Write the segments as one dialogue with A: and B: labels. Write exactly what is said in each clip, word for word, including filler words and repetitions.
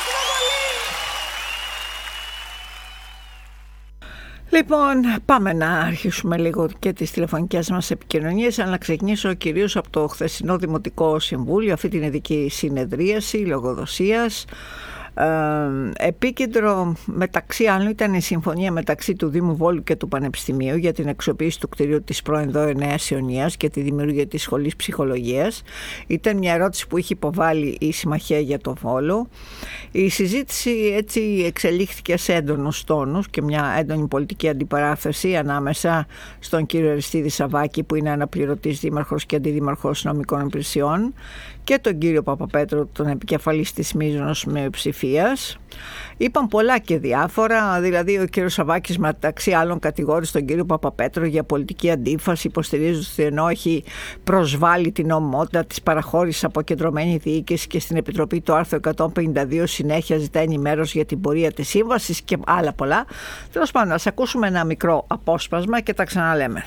A: Λοιπόν, πάμε να αρχίσουμε λίγο και τις τηλεφωνικές μας επικοινωνίες, αλλά να ξεκινήσω κυρίως από το χθεσινό Δημοτικό Συμβούλιο, αυτή την ειδική συνεδρίαση λογοδοσίας. Ε, επίκεντρο μεταξύ άλλων ήταν η συμφωνία μεταξύ του Δήμου Βόλου και του Πανεπιστημίου για την αξιοποίηση του κτηρίου της πρώην ΔΟΕ Νέας Ιωνίας και τη δημιουργία της Σχολής Ψυχολογίας. Ήταν μια ερώτηση που είχε υποβάλει η Συμμαχία για το Βόλο. Η συζήτηση έτσι εξελίχθηκε σε έντονους τόνους και μια έντονη πολιτική αντιπαράθεση ανάμεσα στον κύριο Αριστίδη Σαββάκη, που είναι αναπληρωτής δήμαρχος και αντιδήμαρχος νομικών υπηρεσιών, και τον κύριο Παπαπέτρο, τον επικεφαλής της Μίζωνος Μειοψηφίας. Είπαν πολλά και διάφορα, δηλαδή ο κύριος Σαββάκης μεταξύ άλλων κατηγόρησε τον κύριο Παπαπέτρο για πολιτική αντίφαση, υποστηρίζοντας ότι ενώ έχει προσβάλει την νομιμότητα της παραχώρησης αποκεντρωμένη διοίκηση και στην Επιτροπή το άρθρο εκατόν πενήντα δύο συνέχεια ζητά ενημέρωση για την πορεία της σύμβασης και άλλα πολλά. Τέλος πάντων, ας ακούσουμε ένα μικρό απόσπασμα και τα ξαναλέμε.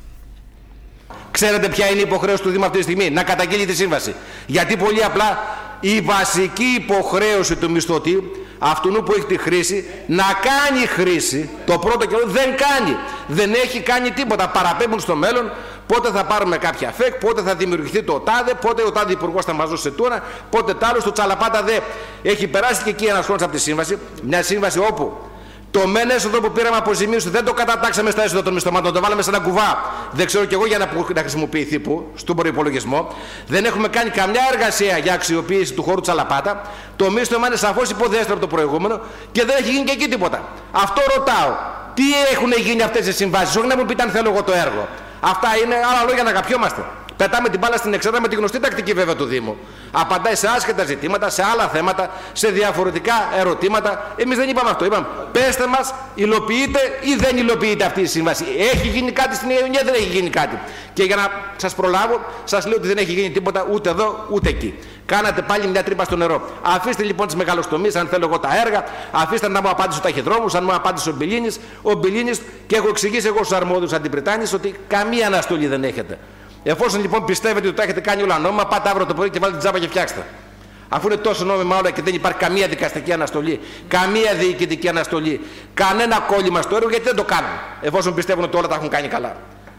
B: Ξέρετε ποια είναι η υποχρέωση του Δήμου αυτή τη στιγμή? Να καταγγείλει τη σύμβαση. Γιατί πολύ απλά η βασική υποχρέωση του μισθωτή, αυτού που έχει τη χρήση, να κάνει χρήση, το πρώτο καιρό δεν κάνει. Δεν έχει κάνει τίποτα. Παραπέμπουν στο μέλλον πότε θα πάρουμε κάποια ΦΕΚ, πότε θα δημιουργηθεί το ΤΑΔΕ, πότε ο ΤΑΔΕ υπουργός θα μας δώσει τούρα, πότε τ' άλλο, στο τσαλαπάτα δε. Έχει περάσει και εκεί ένας χρόνος από τη σύμβαση. Μια σύμβαση όπου το μεν έσοδο που πήραμε αποζημίωση δεν το κατατάξαμε στα έσοδα των μισθωμάτων, το βάλαμε σε ένα κουβά. Δεν ξέρω κι εγώ για να, να χρησιμοποιηθεί που, στον προϋπολογισμό. Δεν έχουμε κάνει καμιά εργασία για αξιοποίηση του χώρου τσαλαπάτα. Το μίσθωμα είναι σαφώς υποδέστερο από το προηγούμενο και δεν έχει γίνει και εκεί τίποτα. Αυτό ρωτάω. Τι έχουν γίνει αυτές οι συμβάσεις? Όχι να μου πείτε αν θέλω εγώ το έργο. Αυτά είναι άλλα λόγια να αγαπιόμαστε. Πετάμε την μπάλα στην εξέδρα με τη γνωστή τακτική βέβαια του Δήμου. Απαντάει σε άσχετα ζητήματα, σε άλλα θέματα, σε διαφορετικά ερωτήματα. Εμείς δεν είπαμε αυτό. Είπαμε, πέστε μας, υλοποιείται ή δεν υλοποιείται αυτή η σύμβαση? Έχει γίνει κάτι στην Ιωνία, δεν έχει γίνει κάτι? Και για να σας προλάβω, σας λέω ότι δεν έχει γίνει τίποτα ούτε εδώ ούτε εκεί. Κάνατε πάλι μια τρύπα στο νερό. Αφήστε λοιπόν τις μεγαλοστομίες, αν θέλω εγώ τα έργα. Αφήστε να μου απάντησε ο ταχυδρόμος, αν μου απάντησε ο Μπιλίνης. Ο Μπιλίνης, και έχω εξηγήσει εγώ στους αρμόδιους αντιπριτάνης ότι καμία αναστολή δεν έχετε. Εφόσον λοιπόν πιστεύετε ότι τα έχετε κάνει όλα νόμιμα, πάτε αύριο το πρωί και βάλτε την τζάμπα και φτιάξτε. Αφού είναι τόσο νόμιμα όλα και δεν υπάρχει καμία δικαστική αναστολή, καμία διοικητική αναστολή, κανένα κόλλημα στο έργο, γιατί δεν το κάνουν? Εφόσον πιστεύουν ότι όλα τα έχουν κάνει καλά.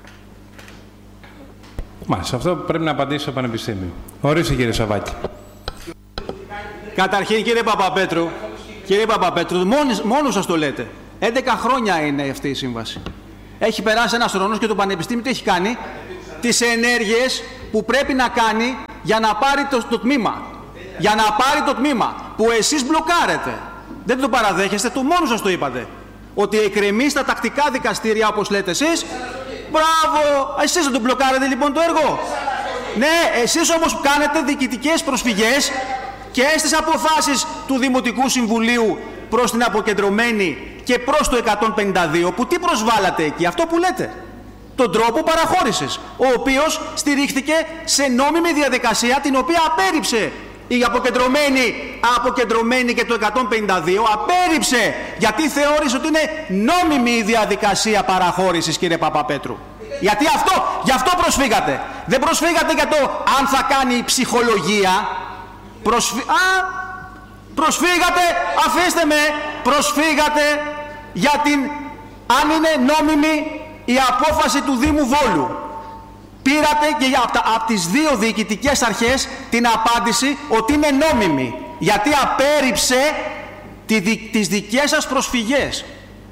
C: Μα σε αυτό πρέπει να απαντήσει το Πανεπιστήμιο. Ορίστε κύριε Σαββάκη.
D: Καταρχήν κύριε Παπαπέτρου, κύριε Παπαπέτρου, μόνος, μόνος σας το λέτε. έντεκα χρόνια είναι αυτή η σύμβαση. Έχει περάσει ένας χρόνος και το Πανεπιστήμιο τι έχει κάνει? Τις ενέργειες που πρέπει να κάνει για να πάρει το, το τμήμα. Για να πάρει το τμήμα που εσείς μπλοκάρετε. Δεν το παραδέχεστε, το μόνο σας το είπατε. Ότι εκκρεμεί στα τακτικά δικαστήρια, όπως λέτε εσείς. Μπράβο! Εσείς δεν το μπλοκάρετε λοιπόν το έργο? Ναι, εσείς όμως κάνετε διοικητικές προσφυγές και στις αποφάσεις του Δημοτικού Συμβουλίου προς την αποκεντρωμένη και προς το εκατόν πενήντα δύο, που τι προσβάλλατε εκεί? Αυτό που λέτε. Τον τρόπο παραχώρησης, ο οποίος στηρίχθηκε σε νόμιμη διαδικασία, την οποία απέρριψε η αποκεντρωμένη, αποκεντρωμένη και το εκατόν πενήντα δύο, απέρριψε, γιατί θεώρησε ότι είναι νόμιμη η διαδικασία παραχώρησης, κύριε Παπαπέτρου. Γιατί αυτό, γι' αυτό προσφύγατε. Δεν προσφύγατε για το αν θα κάνει ψυχολογία. Προσφύ... Α, προσφύγατε, αφήστε με, προσφύγατε για την, αν είναι νόμιμη η απόφαση του Δήμου Βόλου. Πήρατε και από, τα, από τις δύο διοικητικές αρχές την απάντηση ότι είναι νόμιμη, γιατί απέρριψε τη, τις δικές σας προσφυγές.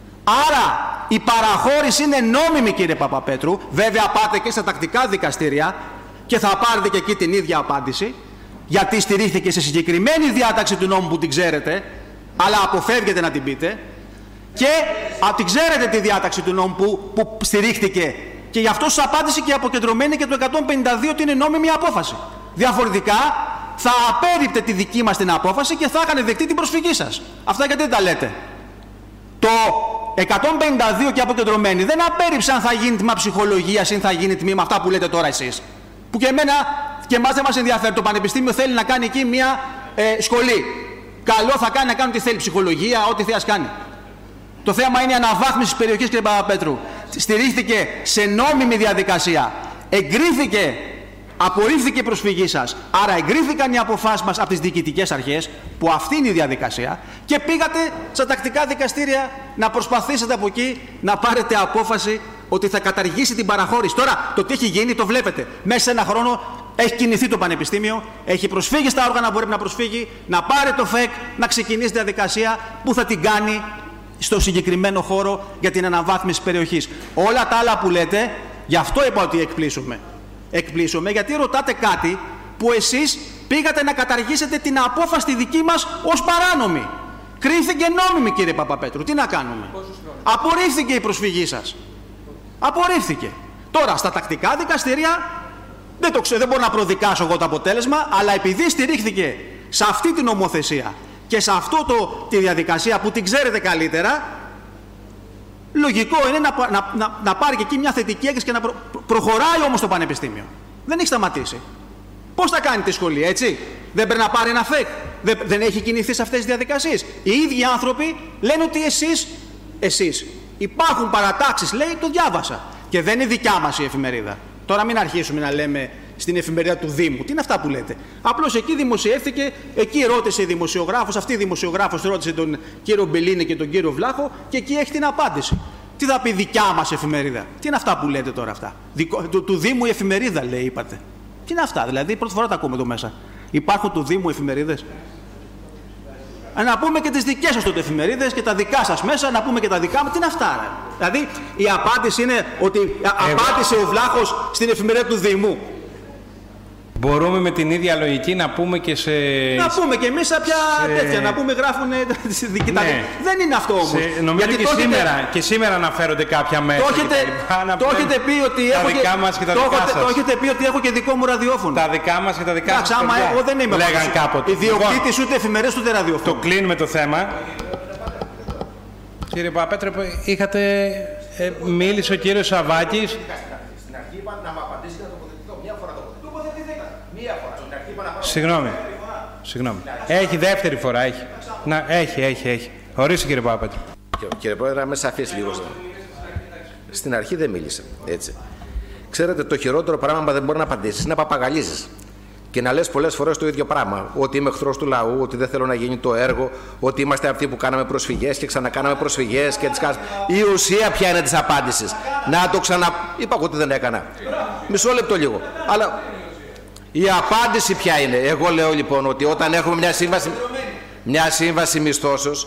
D: Άρα η παραχώρηση είναι νόμιμη, κύριε Παπαπέτρου. Βέβαια πάτε και στα τακτικά δικαστήρια και θα πάρετε και εκεί την ίδια απάντηση, γιατί στηρίχθηκε σε συγκεκριμένη διάταξη του νόμου που την ξέρετε, αλλά αποφεύγετε να την πείτε. Και α, την ξέρετε τη διάταξη του νόμου που, που στηρίχθηκε, και γι' αυτό σας απάντησε και η αποκεντρωμένη και το εκατόν πενήντα δύο ότι είναι νόμιμη απόφαση. Διαφορετικά θα απέρριπτε τη δική μας την απόφαση και θα έκανε δεκτή την προσφυγή σας. Αυτά γιατί δεν τα λέτε? Το εκατόν πενήντα δύο και αποκεντρωμένη δεν απέρριψε αν θα γίνει τμήμα ψυχολογίας ή θα γίνει τμήμα αυτά που λέτε τώρα εσείς. Που και εμένα και εμάς δεν μας ενδιαφέρει. Το Πανεπιστήμιο θέλει να κάνει εκεί μια ε, σχολή. Καλό θα κάνει να κάνει ό,τι θέλει, ψυχολογία, ό,τι θέλει να κάνει. Το θέμα είναι η αναβάθμιση της περιοχής, κύριε Παπαπέτρου. Στηρίχθηκε σε νόμιμη διαδικασία. Εγκρίθηκε Απορρίφθηκε η προσφυγή σας. Άρα εγκρίθηκαν οι αποφάσεις μας από τις διοικητικές αρχές, που αυτή είναι η διαδικασία, και πήγατε στα τακτικά δικαστήρια να προσπαθήσετε από εκεί να πάρετε απόφαση ότι θα καταργήσει την παραχώρηση. Τώρα, το τι έχει γίνει το βλέπετε. Μέσα σε ένα χρόνο έχει κινηθεί το Πανεπιστήμιο, έχει προσφύγει στα όργανα που πρέπει να προσφύγει, να πάρει το ΦΕΚ, να ξεκινήσει τη διαδικασία που θα την κάνει στο συγκεκριμένο χώρο για την αναβάθμιση περιοχής. Όλα τα άλλα που λέτε, γι' αυτό είπα ότι εκπλήσωμαι. Εκπλήσωμαι γιατί ρωτάτε κάτι που εσείς πήγατε να καταργήσετε την απόφαση τη δική μας ως παράνομη. Κρίθηκε νόμιμη, κύριε Παπαπέτρου. Τι να κάνουμε. Απορρίφθηκε η προσφυγή σας. Απορρίφθηκε. Τώρα στα τακτικά δικαστήρια δεν, το ξέρω, δεν μπορώ να προδικάσω εγώ το αποτέλεσμα, αλλά επειδή στηρίχθηκε σε αυτή την νομοθεσία και σε αυτό το, τη διαδικασία που την ξέρετε καλύτερα, λογικό είναι να, να, να, να πάρει και εκεί μια θετική έκθεση και να προ, προ, προχωράει όμως το Πανεπιστήμιο. Δεν έχει σταματήσει. Πώς θα κάνει τη σχολή, έτσι. Δεν πρέπει να πάρει ένα ΦΕΚ. Δεν, δεν έχει κινηθεί σε αυτές τις διαδικασίες. Οι ίδιοι άνθρωποι λένε ότι εσείς, εσείς υπάρχουν παρατάξεις, λέει, το διάβασα. Και δεν είναι δικιά μας η εφημερίδα. Τώρα μην αρχίσουμε να λέμε στην εφημερίδα του Δήμου. Τι είναι αυτά που λέτε. Απλώς εκεί δημοσιεύθηκε, εκεί ρώτησε η δημοσιογράφος, αυτή η δημοσιογράφος ρώτησε τον κύριο Μπελίνη και τον κύριο Βλάχο και εκεί έχει την απάντηση. Τι θα πει δικιά μας εφημερίδα. Τι είναι αυτά που λέτε τώρα αυτά. Δικο, του, του Δήμου η εφημερίδα, λέει, είπατε. Τι είναι αυτά, δηλαδή, πρώτη φορά τα ακούμε εδώ μέσα. Υπάρχουν του Δήμου εφημερίδες. Να πούμε και τις δικές σας τότε εφημερίδες και τα δικά σας μέσα, να πούμε και τα δικά μας. Τι είναι αυτά, ρε. Δηλαδή, η απάντηση είναι ότι Εγώ... απάντησε ο Βλάχος στην εφημερίδα του Δήμου.
C: Μπορούμε με την ίδια λογική να πούμε και σε...
D: Να πούμε και εμείς πια σε... τέτοια, να πούμε γράφουν διοικητικά. Ναι. Δεν είναι αυτό όμως.
C: Σε... Νομίζω γιατί και, σήμερα, έχετε... και σήμερα αναφέρονται κάποια μέσα.
D: Το έχετε, το έχετε πει ότι έχω και...
C: και τα
D: το,
C: δικά
D: έχετε,
C: σας.
D: το έχετε πει ότι έχω και δικό μου ραδιόφωνο.
C: Τα δικά μας και τα δικά
D: σας.
C: Άμα
D: εγώ δεν είμαι
C: λέγαν κάποτε.
D: Ιδιοκτήτης ούτε εφημερίδας ούτε ραδιόφωνο.
C: Το κλείνουμε το θέμα. Κύριε Παπαπέτρε, είχατε... Ε, μίλησε ο κύριος Σαββάκης.
B: Στην αρχή είπαν να μου απαντήσει και να τοποθετηθώ. Μία φορά τοποθετηθήκα. Μία φορά. Στην αρχή είπαν να
C: Συγγνώμη. Συγγνώμη. Έχει δεύτερη φορά, έχει. Να, έχει, έχει, έχει. Ορίστε, κύριε Παπαπέτρε.
B: Κύριε Πρόεδρε, να με σαφείς λίγο. Στην αρχή δεν μίλησε. Έτσι. Ξέρετε, το χειρότερο πράγμα που δεν μπορεί να απαντήσει είναι να παπαγαλίζεις. Και να λες πολλές φορές το ίδιο πράγμα. Ότι είμαι εχθρός του λαού, ότι δεν θέλω να γίνει το έργο, ότι είμαστε αυτοί που κάναμε προσφυγές και ξανακάναμε προσφυγές και τις κάναμε. Η ουσία ποια είναι της απάντησης. Να το ξανα. Είπα εγώ ότι δεν έκανα. Μισό λεπτό λίγο. Αλλά η απάντηση ποια είναι. Εγώ λέω λοιπόν ότι όταν έχουμε μια σύμβαση, μια σύμβαση μισθώσεως.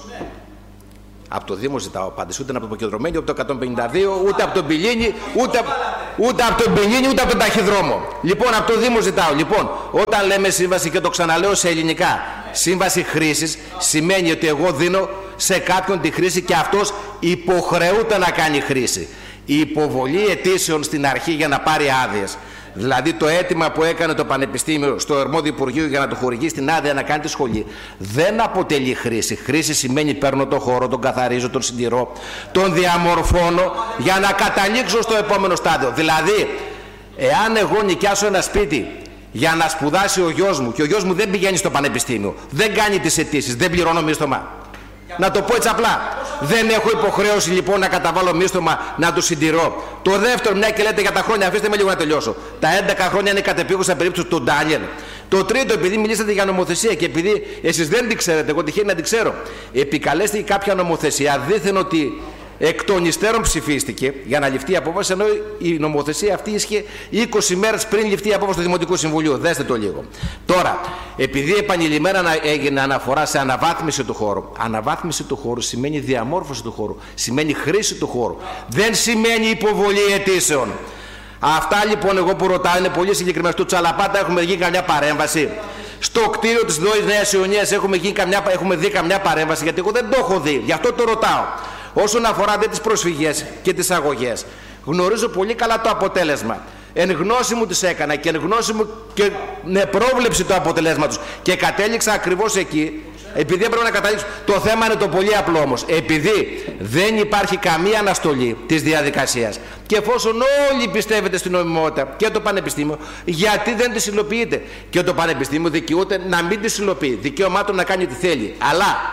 B: Από το Δήμο ζητάω απάντηση, ούτε από το Αποκεντρωμένο, ούτε από το εκατόν πενήντα δύο, ούτε από τον Πιλίνη, ούτε, ούτε από τον Πιλίνη, ούτε από τον Ταχυδρόμο. Λοιπόν, από το Δήμο ζητάω. Λοιπόν, όταν λέμε σύμβαση, και το ξαναλέω σε ελληνικά, σύμβαση χρήσης σημαίνει ότι εγώ δίνω σε κάποιον τη χρήση και αυτός υποχρεούται να κάνει χρήση. Η υποβολή αιτήσεων στην αρχή για να πάρει άδειες. Δηλαδή το αίτημα που έκανε το Πανεπιστήμιο στο αρμόδιο Υπουργείο για να το χορηγήσει την άδεια να κάνει τη σχολή δεν αποτελεί χρήση. Χρήση σημαίνει παίρνω τον χώρο, τον καθαρίζω, τον συντηρώ, τον διαμορφώνω για να καταλήξω στο επόμενο στάδιο. Δηλαδή, εάν εγώ νοικιάσω ένα σπίτι για να σπουδάσει ο γιος μου και ο γιος μου δεν πηγαίνει στο Πανεπιστήμιο, δεν κάνει τις αιτήσεις, δεν πληρώνω μίσθωμα. Να το πω έτσι απλά. Δεν έχω υποχρέωση λοιπόν να καταβάλω μίσθωμα να το συντηρώ. Το δεύτερο, μια και λέτε για τα χρόνια, αφήστε με λίγο να τελειώσω. Τα έντεκα χρόνια είναι κατεπίγουσα περίπτωση του Ντάνιελ. Το τρίτο, επειδή μιλήσατε για νομοθεσία και επειδή εσείς δεν την ξέρετε, εγώ τυχαίνει να την ξέρω. Επικαλέστηκε κάποια νομοθεσία, δήθεν ότι εκ των υστέρων ψηφίστηκε για να ληφθεί η απόφαση, ενώ η νομοθεσία αυτή ίσχυε είκοσι μέρες πριν ληφθεί η απόφαση του Δημοτικού Συμβουλίου. Δέστε το λίγο. Τώρα, επειδή επανειλημμένα έγινε αναφορά σε αναβάθμιση του χώρου, αναβάθμιση του χώρου σημαίνει διαμόρφωση του χώρου, σημαίνει χρήση του χώρου. Δεν σημαίνει υποβολή αιτήσεων. Αυτά λοιπόν εγώ που ρωτάω είναι πολύ συγκεκριμένα. Στο Τσαλαπάτα έχουμε γίνει καμιά παρέμβαση. Στο κτίριο της Νέας Ιωνίας έχουμε, έχουμε δει καμιά παρέμβαση, γιατί εγώ δεν το έχω δει. Γι' αυτό το ρωτάω. Όσον αφορά δε τις προσφυγές και τις αγωγές, γνωρίζω πολύ καλά το αποτέλεσμα. Εν γνώση μου τις έκανα και εν γνώση μου και με πρόβλεψη το αποτελέσμα τους. Και κατέληξα ακριβώς εκεί, επειδή έπρεπε να καταλήξω. Το θέμα είναι το πολύ απλό όμως. Επειδή δεν υπάρχει καμία αναστολή της διαδικασίας και εφόσον όλοι πιστεύετε στην νομιμότητα και το Πανεπιστήμιο, γιατί δεν τη υλοποιείτε? Και το Πανεπιστήμιο δικαιούται να μην τη υλοποιεί. Δικαίωμά του να κάνει τι θέλει. Αλλά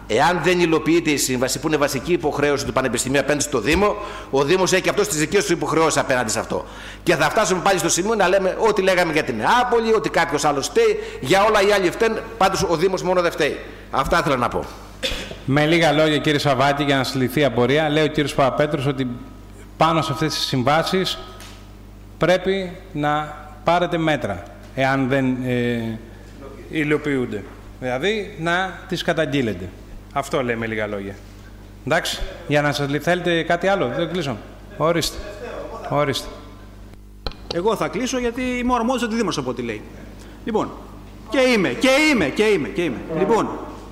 B: εάν δεν υλοποιείται η σύμβαση, που είναι βασική υποχρέωση του Πανεπιστημίου απέναντι στο Δήμο, ο Δήμος έχει και αυτό τις δικές του υποχρεώσεις απέναντι σε αυτό. Και θα φτάσουμε πάλι στο σημείο να λέμε ό,τι λέγαμε για την Νεάπολη, ότι κάποιος άλλος φταίει, για όλα οι άλλοι φταίνουν, πάντως ο Δήμος μόνο δεν φταίει. Αυτά ήθελα να πω.
C: Με λίγα λόγια, κύριε Σαββάκη, για να συλληφθεί η απορία, λέει ο κύριος Παπαπέτρος ότι πάνω σε αυτές τις συμβάσεις πρέπει να πάρετε μέτρα, εάν δεν ε, υλοποιούνται. Δηλαδή, να τις καταγγείλετε. Αυτό λέει με λίγα λόγια. Εντάξει, για να σας θέλετε κάτι άλλο, δεν κλείσω. Ορίστε. Ορίστε.
D: Εγώ θα κλείσω γιατί είμαι ο αρμόδιος του Δήμου από ό,τι λέει. Λοιπόν, και είμαι, και είμαι, και είμαι, και είμαι. Λοιπόν,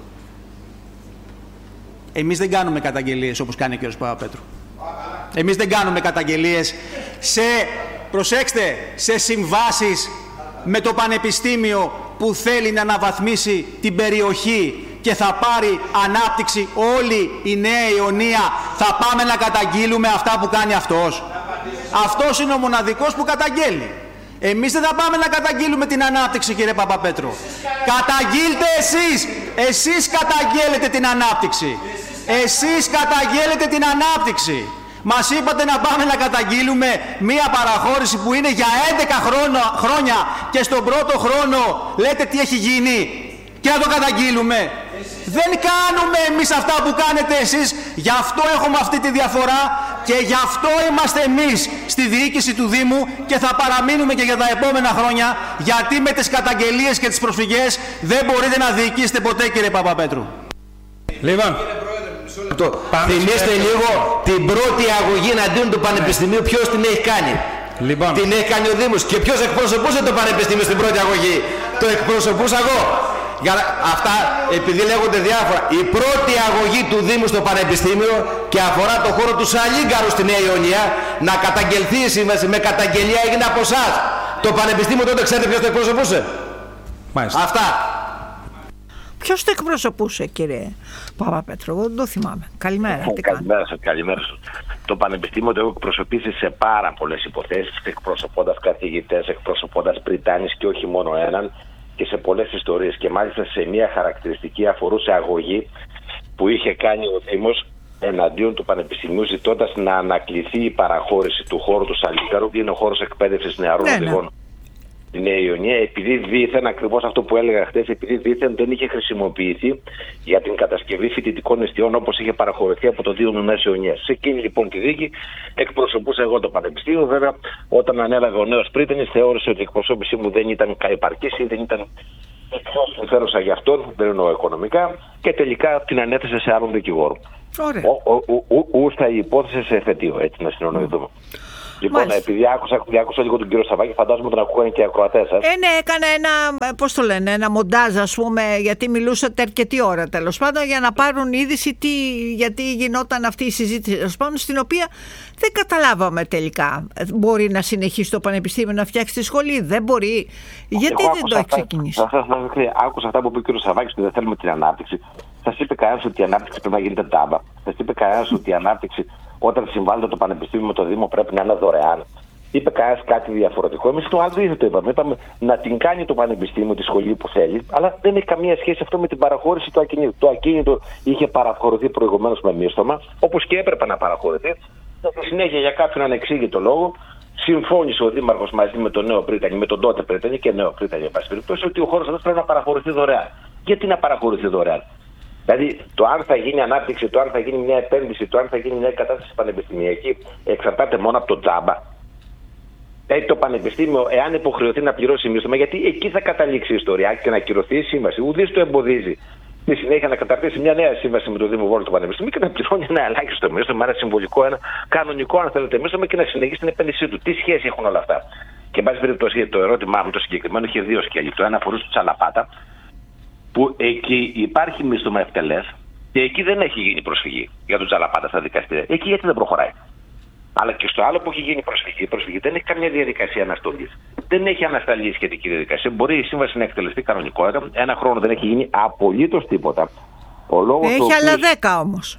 D: εμείς δεν κάνουμε καταγγελίες όπως κάνει ο κ. Παπαπέτρου. Εμείς δεν κάνουμε καταγγελίες σε, προσέξτε, σε συμβάσεις με το Πανεπιστήμιο που θέλει να αναβαθμίσει την περιοχή και θα πάρει ανάπτυξη όλη η Νέα Ιωνία. Θα πάμε να καταγγείλουμε αυτά που κάνει αυτός. Αυτός είναι ο μοναδικός που καταγγέλει. Εμείς δεν θα πάμε να καταγγείλουμε την ανάπτυξη, κύριε Παπαπέτρο. Καταγγείλτε εσείς. Εσείς καταγγέλλετε την ανάπτυξη. Εσείς καταγγέλλετε την ανάπτυξη. Μας είπατε να πάμε να καταγγείλουμε μία παραχώρηση που είναι για έντεκα χρόνια και στον πρώτο χρόνο λέτε τι έχει γίνει και να το καταγγείλουμε. Δεν κάνουμε εμείς αυτά που κάνετε εσείς, γι' αυτό έχουμε αυτή τη διαφορά και γι' αυτό είμαστε εμείς στη διοίκηση του Δήμου και θα παραμείνουμε και για τα επόμενα χρόνια, γιατί με τις καταγγελίες και τις προσφυγές δεν μπορείτε να διοικήσετε ποτέ, κύριε Παπαπέτρου.
C: Λοιπόν,
B: θυμίστε λίγο την πρώτη αγωγή εναντίον του Πανεπιστημίου, ποιος την έχει κάνει.
C: Λοιπόν.
B: Την έχει κάνει ο Δήμος. Και ποιος εκπροσωπούσε το Πανεπιστήμιο στην πρώτη αγωγή? Το εκπροσωπούσα εγώ. Για αυτά, επειδή λέγονται διάφορα, η πρώτη αγωγή του Δήμου στο Πανεπιστήμιο και αφορά το χώρο του Σαλίγκαρου στη Νέα Ιωνία, να καταγγελθεί η σύμβαση με καταγγελία έγινε από εσάς. Το Πανεπιστήμιο τότε ξέρετε ποιος το εκπροσωπούσε?
C: Μάλιστα.
B: Αυτά.
A: Ποιος το εκπροσωπούσε, κύριε Παπαπέτρο? Εγώ δεν το θυμάμαι. Καλημέρα. Τι
E: καλημέρα σας, καλημέρα σας. Το Πανεπιστήμιο το έχω εκπροσωπήσει σε πάρα πολλές υποθέσεις, εκπροσωπώντας καθηγητές, εκπροσωπώντας Πριτάνης και όχι μόνο έναν, και σε πολλές ιστορίες. Και μάλιστα σε μια χαρακτηριστική αφορούσε αγωγή που είχε κάνει ο Δήμος εναντίον του Πανεπιστημίου, ζητώντας να ανακληθεί η παραχώρηση του χώρου του Σαλίκαρου, που είναι ο χώρος εκπαίδευσης νεαρών οδηγών. Ναι, ναι. Η Νέα Ιωνία, επειδή δήθεν, ακριβώς αυτό που έλεγα χθες, επειδή δήθεν δεν είχε χρησιμοποιηθεί για την κατασκευή φοιτητικών εστιών όπως είχε παραχωρηθεί από το Δήμο Νέας Ιωνίας. Σε εκείνη λοιπόν τη δίκη εκπροσωπούσα εγώ το Πανεπιστήμιο. Βέβαια, όταν ανέλαβε ο νέος Πρίτανης, θεώρησε ότι η εκπροσώπησή μου δεν ήταν καηπαρκής ή δεν ήταν ενδιαφέρουσα για αυτόν, δεν εννοώ οικονομικά, και τελικά την ανέθεσε σε άλλον δικηγόρο. Ούστα η υπόθεση σε εφετείο, έτσι να συνονοηθούμε. Λοιπόν, μάλιστα. Επειδή άκουσα, άκουσα λίγο τον κύριο Σαββάκη, φαντάζομαι τον ακούγανε και οι ακροατές σας.
A: Ε, ναι, έκανα ένα, πώς το λένε, ένα μοντάζ, ας πούμε, γιατί μιλούσατε αρκετή ώρα, τέλος πάντων, για να πάρουν είδηση τι, γιατί γινόταν αυτή η συζήτηση, τέλος πάντων, στην οποία δεν καταλάβαμε τελικά. Μπορεί να συνεχίσει το Πανεπιστήμιο να φτιάξει τη σχολή, δεν μπορεί. Γιατί
E: Εγώ
A: δεν το έχει ξεκινήσει?
E: Άκουσα αυτά που είπε ο κύριος Σαββάκης, ότι δεν θέλουμε την ανάπτυξη. Σας είπε κανένας ότι η ανάπτυξη πρέπει να γίνεται τάμπα? Σας είπε κανένας ότι η ανάπτυξη, όταν συμβάλλεται το Πανεπιστήμιο με το Δήμο, πρέπει να είναι δωρεάν? Είπε κανένας κάτι διαφορετικό? Εμείς το αντίθετο είπαμε. Είπαμε να την κάνει το Πανεπιστήμιο τη σχολή που θέλει, αλλά δεν έχει καμία σχέση αυτό με την παραχώρηση του ακίνητου. Το ακίνητο είχε παραχωρηθεί προηγουμένως με μίστομα, όπως και έπρεπε να παραχωρηθεί. Στη συνέχεια, για κάποιον ανεξήγητο λόγο, συμφώνησε ο Δήμαρχος μαζί με τον νέο Πρίτανη, με τον τότε Πρίτανη και νέο Πρίτανη, εν πάση περιπτώσει, ότι ο χώρος αυτός πρέπει να παραχωρηθεί δωρεάν. Γιατί να παραχωρηθεί δωρεάν? Δηλαδή, το αν θα γίνει ανάπτυξη, το αν θα γίνει μια επένδυση, το αν θα γίνει μια κατάσταση πανεπιστημιακή, εξαρτάται μόνο από το τζάμπα. Δηλαδή, το Πανεπιστήμιο, εάν υποχρεωθεί να πληρώσει μίσθωμα, γιατί εκεί θα καταλήξει η ιστορία και να ακυρωθεί η σύμβαση, ουδής το εμποδίζει. Στη συνέχεια να καταρτήσει μια νέα σύμβαση με το Δήμο Βόλου του Πανεπιστημίου και να πληρώνει ένα ελάχιστο μίσθωμα, ένα συμβολικό, ένα κανονικό, αν θέλετε, μίσθωμα και να συνεχίσει την επένδυσή του. Τι σχέση έχουν όλα αυτά? Και, εν πάση περιπτώσει, το ερώτημά μου το συγκεκριμένο είχε δύο σκέλη. Το ένα αφορούσε του Τσαλαπάτα, που εκεί υπάρχει μίσθωμα ευτελές και εκεί δεν έχει γίνει προσφυγή για τον Τσαλαπάτα στα δικαστήρια. Εκεί γιατί δεν προχωράει? Αλλά και στο άλλο που έχει γίνει προσφυγή, η προσφυγή δεν έχει καμία διαδικασία αναστολής. Δεν έχει ανασταλεί η σχετική διαδικασία. Μπορεί η σύμβαση να εκτελεστεί κανονικότητα. Ένα χρόνο δεν έχει γίνει απολύτως τίποτα. Ο λόγος
A: έχει
E: οποίος...
A: άλλα δέκα όμως.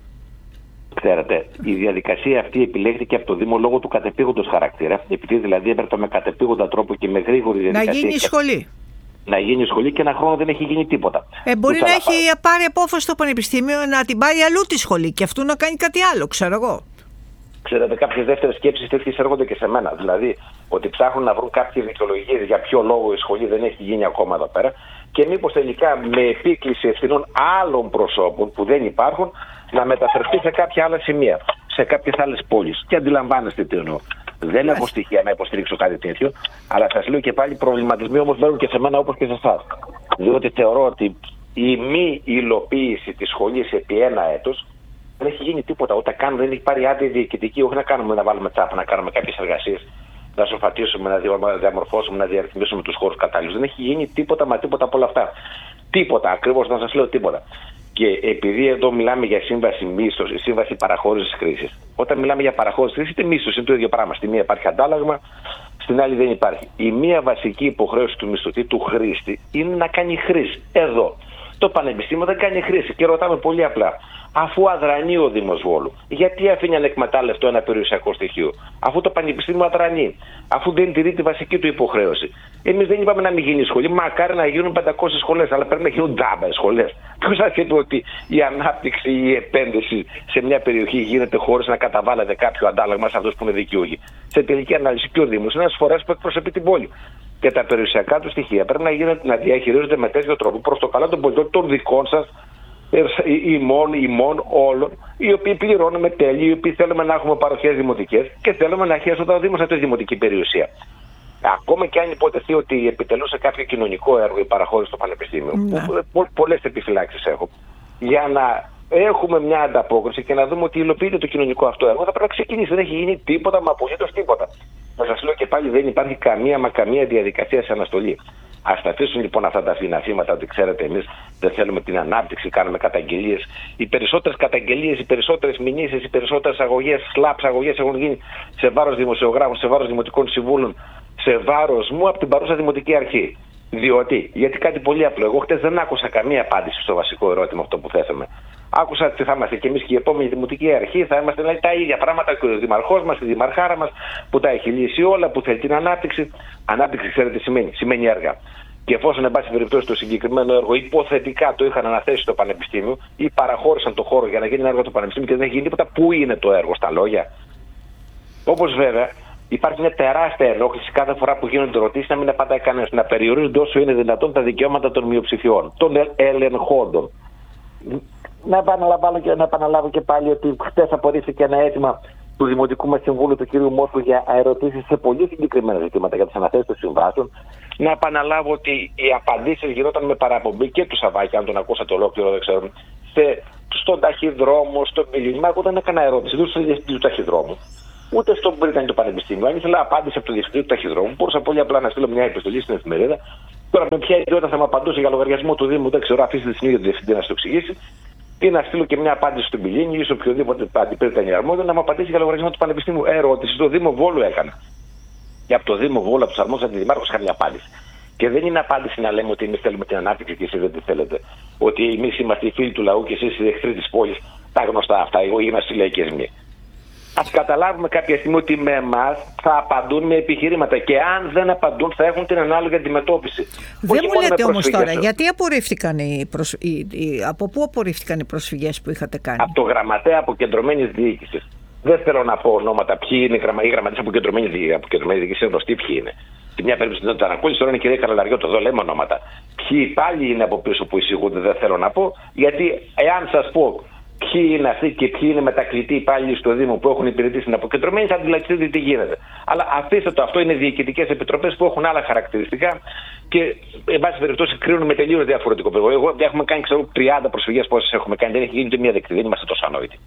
E: Ξέρετε, η διαδικασία αυτή επιλέχθηκε από το Δήμο λόγω του κατεπήγοντος χαρακτήρα. Επειδή δηλαδή έπρεπε με κατεπήγοντα τρόπο και με γρήγορη διαδικασία.
A: Να γίνει η σχολή.
E: να γίνει σχολή και ένα χρόνο δεν έχει γίνει τίποτα.
A: Ε, μπορεί να έχει πάρει απόφαση στο πανεπιστήμιο να την πάρει αλλού τη σχολή και αυτού να κάνει κάτι άλλο, ξέρω εγώ.
E: Ξέρετε, κάποιες δεύτερες σκέψεις τέτοιες έρχονται και σε μένα. Δηλαδή, ότι ψάχνουν να βρουν κάποιες δικαιολογίες για ποιο λόγο η σχολή δεν έχει γίνει ακόμα εδώ πέρα και μήπως τελικά με επίκληση ευθυνών άλλων προσώπων που δεν υπάρχουν να μεταφερθεί σε κάποια άλλα σημεία, σε κάποιες άλλες πόλεις. Και αντιλαμβάνεστε τι εννοώ. Δεν έχω στοιχεία να υποστηρίξω κάτι τέτοιο, αλλά σας λέω και πάλι προβληματισμοί όμως μένουν και σε μένα όπως και σε εσάς. Διότι θεωρώ ότι η μη υλοποίηση της σχολής επί ένα έτος δεν έχει γίνει τίποτα. Ούτε καν δεν έχει πάρει άδεια διοικητική, όχι να κάνουμε να βάλουμε τσάπα, να κάνουμε κάποιες εργασίες, να σοφατίσουμε, να διαμορφώσουμε, να διαρρυθμίσουμε τους χώρους κατάλληλους. Δεν έχει γίνει τίποτα, μα τίποτα από όλα αυτά. Τίποτα, ακριβώς να σας λέω τίποτα. Και επειδή εδώ μιλάμε για σύμβαση μίσθωση, σύμβαση παραχώρησης χρήσης, όταν μιλάμε για παραχώρηση χρήσης, είτε μίσθωση είναι το ίδιο πράγμα. Στη μία υπάρχει αντάλλαγμα, στην άλλη δεν υπάρχει. Η μία βασική υποχρέωση του μισθωτή, του χρήστη, είναι να κάνει χρήση. Εδώ. Το πανεπιστήμιο δεν κάνει χρήση. Και ρωτάμε πολύ απλά, αφού αδρανεί ο Δήμος Βόλου, γιατί αφήνει ανεκμετάλλευτο ένα περιουσιακό στοιχείο, αφού το πανεπιστήμιο αδρανεί, αφού δεν τηρεί τη βασική του υποχρέωση. Εμείς δεν είπαμε να μην γίνει σχολή, μακάρι να γίνουν πεντακόσιες σχολές, αλλά πρέπει να γίνουν ντάμπα σχολές. Ποιος θα πει ότι η ανάπτυξη ή η επένδυση σε μια περιοχή γίνεται χωρίς να καταβάλλεται κάποιο αντάλλαγμα σε αυτούς που είναι δικαιούχοι. Σε τελική ανάλυση και ο Δήμος είναι ένας φορέας που εκπροσωπεί την πόλη. Και τα περιουσιακά του στοιχεία πρέπει να, γίνονται, να διαχειρίζονται με τέτοιο τρόπο προς το καλό των πολιτών των δικών σας, ημών, ημών, όλων, οι οποίοι πληρώνουμε τέλη, οι οποίοι θέλουμε να έχουμε παροχές δημοτικές και θέλουμε να έχει έσοδα ο Δήμος από τη δημοτική περιουσία. Ακόμα και αν υποτεθεί ότι επιτελούσε κάποιο κοινωνικό έργο η παραχώρηση στο πανεπιστήμιο, ναι. που πολλές επιφυλάξεις έχω, για να έχουμε μια ανταπόκριση και να δούμε ότι υλοποιείται το κοινωνικό αυτό έργο, θα πρέπει να ξεκινήσει. Δεν έχει γίνει τίποτα, μα απολύτως τίποτα. Να σας λέω και πάλι, δεν υπάρχει καμία μα καμία διαδικασία σε αναστολή. Ας τα αφήσουν λοιπόν αυτά τα φθηνά θύματα, ότι ξέρετε, εμείς δεν θέλουμε την ανάπτυξη, κάνουμε καταγγελίες. Οι περισσότερες καταγγελίες, οι περισσότερες μηνύσεις, οι περισσότερες αγωγές, σλάπς αγωγές έχουν γίνει σε βάρος δημοσιογράφων, σε βάρος δημοτικών συμβούλων, σε βάρος μου από την παρούσα δημοτική αρχή. Διότι, γιατί κάτι πολύ απλό. Εγώ χτες δεν άκουσα καμία απάντηση στο βασικό ερώτημα αυτό που θέσαμε. Άκουσα ότι θα είμαστε και εμείς και η επόμενη δημοτική αρχή, θα είμαστε δηλαδή, τα ίδια πράγματα και ο δημαρχός μας, η δημαρχάρα μας που τα έχει λύσει όλα, που θέλει την ανάπτυξη. Ανάπτυξη, ξέρετε τι σημαίνει, σημαίνει έργα. Και εφόσον, εν πάση περιπτώσει, το συγκεκριμένο έργο υποθετικά το είχαν αναθέσει στο πανεπιστήμιο ή παραχώρησαν το χώρο για να γίνει ένα έργο το πανεπιστήμιο και δεν έχει γίνει τίποτα, πού είναι το έργο, στα λόγια. Όπως βέβαια υπάρχει μια τεράστια ενόχληση κάθε φορά που γίνονται ερωτήσεις να μην απαντάει κανένας, να περιορίζονται όσο είναι δυνατόν τα δικαιώματα των μειοψηφιών, των ελεγχόντων. Να επαναλάβω και, να επαναλάβω και πάλι ότι χτες απορρίφθηκε ένα αίτημα του Δημοτικού μας Συμβούλου του κ. Μόσχου για ερωτήσεις σε πολύ συγκεκριμένα ζητήματα για τις αναθέσεις των συμβάσεων. Να επαναλάβω ότι οι απαντήσεις γινόταν με παραπομπή και του Σαββάκη, αν τον ακούσατε ολόκληρο, δεν ξέρω, σε, στον ταχυδρόμο, στον Πιλινιμά. Εγώ δεν έκανα ερώτηση, δεν του διευθυντή του ταχυδρόμου, ούτε στον που ήταν το πανεπιστήμιο. Αν ήθελα απάντηση από τον διευθυντή του ταχυδρόμου, μπορούσα πολύ απλά να στείλω μια επιστολή στην εφημερίδα. Τώρα με ποια ιδιότητα θα μου απαντούσε για λογαριασμό του Δήμου, δεν ξέρω, αφήστε τη στιγμή για τον διευθυντή να σου το εξηγήσει. Ή να στείλω και μια απάντηση στον Πιλίνη ή σε οποιοδήποτε αντιπρόσωπο ήταν αρμόδιο να μου απαντήσει για λογαριασμό του Πανεπιστήμιου. Ερώτηση στο Δήμο Βόλου έκανα. Και από το Δήμο Βόλου, από του αρμόδιου αντιδημάρχου, είχα μια απάντηση. Και δεν είναι απάντηση να λέμε ότι εμείς θέλουμε την ανάπτυξη και εσείς δεν τη θέλετε. Ότι εμείς είμαστε οι φίλοι του λαού και εσείς οι εχθροί της πόλης. Τα γνωστά αυτά, εγώ είμαστε λαϊκισμοί. Ας καταλάβουμε κάποια στιγμή ότι με εμάς θα απαντούν με επιχειρήματα και αν δεν απαντούν θα έχουν την ανάλογη αντιμετώπιση.
A: Δεν μου λέτε όμως τώρα, γιατί απορρίφθηκαν οι, προσ... οι, οι... από πού απορρίφθηκαν οι προσφυγές που είχατε κάνει?
E: Από το γραμματέα αποκεντρωμένης διοίκησης. Δεν θέλω να πω ονόματα ποιοι είναι οι γραμματείς αποκεντρωμένης διοίκησης, είναι γνωστοί ποιοι είναι. Στη μια περίπτωση δεν το ανακούλησε, τώρα είναι η κυρία Καραλαριώτο, εδώ λέμε ονόματα. Ποιοι πάλι είναι από πίσω που εισηγούνται, δεν θέλω να πω, γιατί εάν σας πω ποιοι είναι αυτοί και ποιοι είναι μετακλητοί υπάλληλοι στο Δήμο που έχουν υπηρετήσει την αποκεντρωμένη, θα αντιλαχθείτε τι γίνεται. Αλλά αφήστε το, αυτό είναι διοικητικές επιτροπές που έχουν άλλα χαρακτηριστικά και, εν πάση περιπτώσει, κρίνουν με τελείως διαφορετικό παιδί. Εγώ έχουμε κάνει, ξέρω, τριάντα προσφυγές πόσες έχουμε κάνει, δεν έχει γίνει ούτε μία δεκτή, δεν είμαστε τόσο ανόητοι.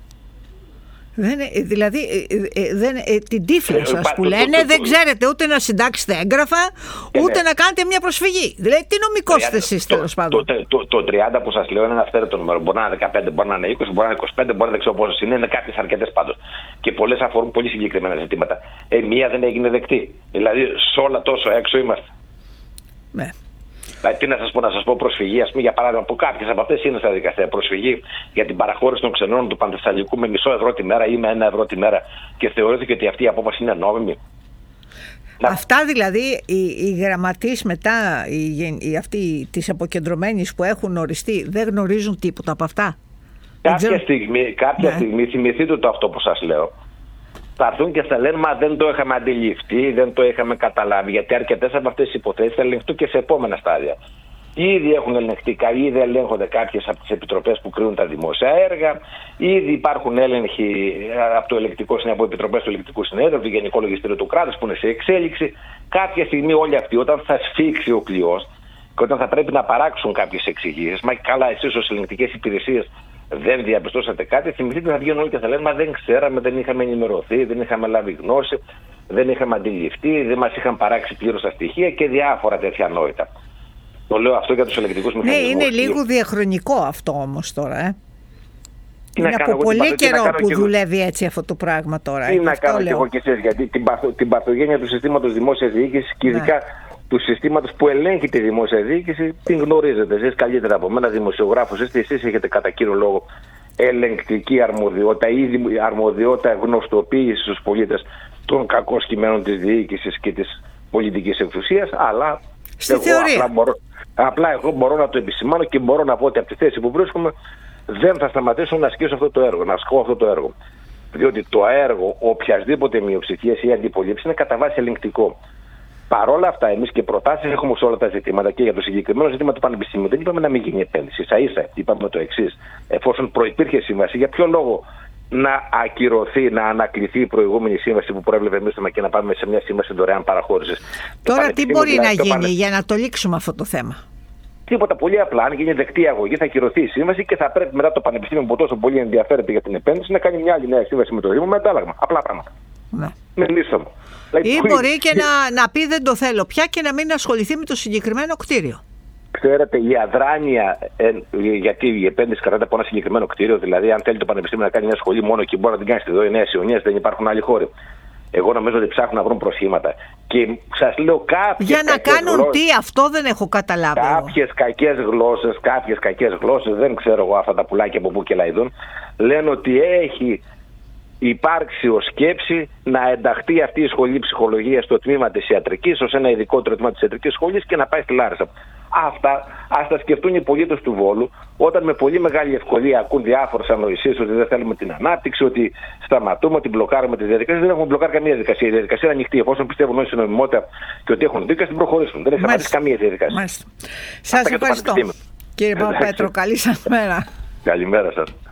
A: Δεν, δηλαδή ε, ε, δεν, ε, την τύφλα σας που λένε το, το, δεν ξέρετε ούτε να συντάξετε έγγραφα ούτε ναι. να κάνετε μια προσφυγή. Δηλαδή τι νομικός είστε εσείς τέλος πάντων?
E: Το, το, το, το τριάντα που σας λέω είναι ένα αυθαίρετο νούμερο. Μπορεί να είναι δεκαπέντε, μπορεί να είναι είκοσι, μπορεί να είναι είκοσι πέντε, μπορεί να δεν ξέρω πόσες είναι. Είναι κάποιες αρκετές πάντως. Και πολλές αφορούν πολύ συγκεκριμένα ζητήματα. Ε, μία δεν έγινε δεκτή. Δηλαδή σε όλα τόσο έξω είμαστε.
A: Ναι.
E: Δηλαδή, τι να σας πω, να σας πω προσφυγή, ας πούμε, για παράδειγμα, που κάποιες από αυτές είναι στα δικαστήρια. Προσφυγή για την παραχώρηση των ξενών του Πανθεσσαλικού με μισό ευρώ τη μέρα ή με ένα ευρώ τη μέρα και θεωρήθηκε ότι αυτή η απόφαση είναι νόμιμη.
A: Αυτά δηλαδή οι, οι γραμματείς μετά, οι, οι, αυτοί της αποκεντρωμένης που έχουν οριστεί, δεν γνωρίζουν τίποτα από αυτά.
E: Κάποια στιγμή, κάποια ναι. στιγμή θυμηθείτε το αυτό που σας λέω. Θα έρθουν και θα λένε μα δεν το είχαμε αντιληφθεί, δεν το είχαμε καταλάβει. Γιατί αρκετές από αυτές τις υποθέσεις θα ελεγχθούν και σε επόμενα στάδια. Ήδη έχουν ελεγχθεί, ήδη ελέγχονται κάποιες από τις επιτροπές που κρίνουν τα δημόσια έργα. Ήδη υπάρχουν έλεγχοι από το ελεκτικό συνέδριο, από επιτροπές του ελεκτικού συνέδριου, από το Γενικό Λογιστήριο του κράτους που είναι σε εξέλιξη. Κάποια στιγμή όλοι αυτοί, όταν θα σφίξει ο κλειός και όταν θα πρέπει να παράξουν κάποιες εξηγήσεις, μα καλά, εσείς ως ελεγκτικές υπηρεσίες δεν διαπιστώσατε κάτι, θυμηθείτε θα βγαίνουν όλοι και θα λένε μα δεν ξέραμε, δεν είχαμε ενημερωθεί, δεν είχαμε λάβει γνώση, δεν είχαμε αντιληφθεί, δεν μας είχαν παράξει πλήρως τα στοιχεία και διάφορα τέτοια νόητα. Το λέω αυτό για τους ελεγκτικούς μηχανισμούς.
A: Ναι, είναι λίγο διαχρονικό αυτό όμως τώρα. Ε.
E: Τι
A: είναι από πολύ καιρό που δουλεύει έτσι αυτό το πράγμα τώρα.
E: Τι να κάνω κι εγώ και εσείς, γιατί την, παθο, την παθογένεια του συστήματος δημόσιας διοίκησης και ειδικά ναι. του συστήματος που ελέγχει τη δημόσια διοίκηση την γνωρίζετε. Εσείς καλύτερα από μένα, δημοσιογράφος, είστε, εσείς έχετε κατά κύριο λόγο ελεγκτική αρμοδιότητα ή αρμοδιότητα γνωστοποίηση στους πολίτες των κακών κειμένων της διοίκησης και της πολιτικής εξουσίας, αλλά
A: στη
E: εγώ
A: θεωρία.
E: Απλά, μπορώ, απλά εγώ μπορώ να το επισημάνω και μπορώ να πω ότι από τη θέση που βρίσκομαι δεν θα σταματήσω να ασκήσω αυτό το έργο, να ασκώ αυτό το έργο. Διότι το έργο οποιασδήποτε μειοψηφίας ή αντιπολίτευσης είναι κατά βάση ελεγκτικό. Παρ' όλα αυτά, εμείς και προτάσεις έχουμε σε όλα τα ζητήματα και για το συγκεκριμένο ζήτημα του Πανεπιστημίου. Δεν είπαμε να μην γίνει επένδυση. Σα ίσα είπαμε το εξής. Εφόσον προϋπήρχε σύμβαση, για ποιο λόγο να ακυρωθεί, να ανακληθεί η προηγούμενη σύμβαση που προέβλεπε εμείς και να πάμε σε μια σύμβαση δωρεάν παραχώρησης.
A: Τώρα τι μπορεί δηλαδή, να γίνει πανε... για να το λήξουμε αυτό το θέμα.
E: Τίποτα, πολύ απλά. Αν γίνει δεκτή αγωγή, θα ακυρωθεί η σύμβαση και θα πρέπει μετά το Πανεπιστήμιο που τόσο πολύ ενδιαφέρεται για την επένδυση να κάνει μια άλλη νέα σύμβαση με το Δήμο με αντάλλαγμα. Απλά πράγματα.
A: Ναι.
E: Με λύσο.
A: Ή που... μπορεί και να, να πει δεν το θέλω πια και να μην ασχοληθεί με το συγκεκριμένο κτίριο.
E: Ξέρετε, η αδράνεια, ε, γιατί η επένδυση κρατάται από ένα συγκεκριμένο κτίριο, δηλαδή αν θέλει το Πανεπιστήμιο να κάνει μια σχολή μόνο και μπορεί να την κάνει στη ΔΟΗ Νέας Ιωνίας, δεν υπάρχουν άλλοι χώροι. Εγώ νομίζω ότι ψάχνουν να βρουν προσχήματα. Και σας λέω κάποιες.
A: Για να κάνουν γλώσσες, τι, αυτό δεν έχω καταλάβει.
E: Κάποιες κακές γλώσσες, κάποιες κακές γλώσσες, δεν ξέρω εγώ αυτά τα πουλάκια από πού και λαϊδούν, λένε ότι έχει υπάρξει ως σκέψη να ενταχθεί αυτή η σχολή ψυχολογίας στο τμήμα της ιατρικής, ως ένα ειδικότερο τμήμα της ιατρικής σχολής και να πάει στη Λάρισα. Αυτά ας τα σκεφτούν οι πολίτες του Βόλου, όταν με πολύ μεγάλη ευκολία ακούν διάφορες ανοησίες ότι δεν θέλουμε την ανάπτυξη, ότι σταματούμε, ότι μπλοκάρουμε τις διαδικασίες. Δεν έχουμε μπλοκάρει καμία διαδικασία. Η διαδικασία είναι ανοιχτή. Εφόσον πιστεύουν όλοι στην νομιμότητα και ότι έχουν δίκιο, την προχωρήσουν. Δεν έχει σταματήσει καμία διαδικασία.
A: Σας ευχαριστώ. Κύριε Παπαπέτρο, καλή σας μέρα.
E: Καλημέρα σας.